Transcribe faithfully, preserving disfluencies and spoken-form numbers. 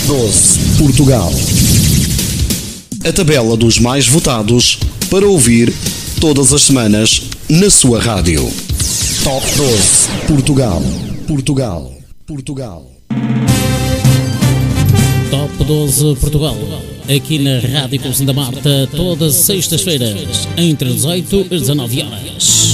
doze Portugal. A tabela dos mais votados para ouvir todas as semanas na sua rádio. Top doze Portugal. Portugal. Portugal. Top doze Portugal. Aqui na Rádio Conselho da Marta, todas as sextas-feiras, entre dezoito e dezanove horas.